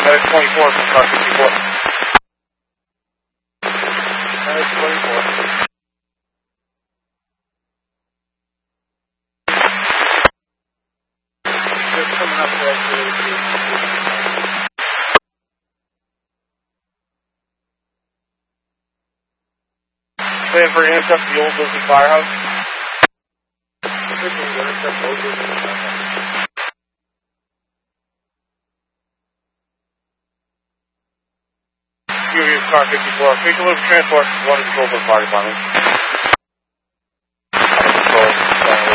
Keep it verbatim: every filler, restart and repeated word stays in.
Medic twenty-four from car fifty-four. Medic twenty-four. Just coming up there. Plan for intercept the old Disney firehouse. Intercept old Disney firehouse. Car fifty-four. Take a look at transport. One is over fire department.